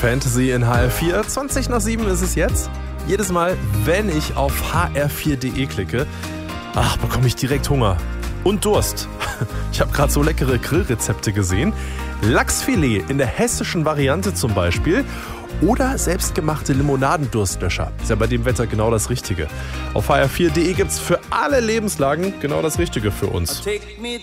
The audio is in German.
Fantasy in HR4. 20 nach 7 ist es jetzt. Jedes Mal, wenn ich auf hr4.de klicke, bekomme ich direkt Hunger und Durst. Ich habe gerade so leckere Grillrezepte gesehen. Lachsfilet in der hessischen Variante zum Beispiel. Oder selbstgemachte Limonadendurstlöscher. Ist ja bei dem Wetter genau das Richtige. Auf hr4.de gibt's für alle Lebenslagen genau das Richtige für uns. Take me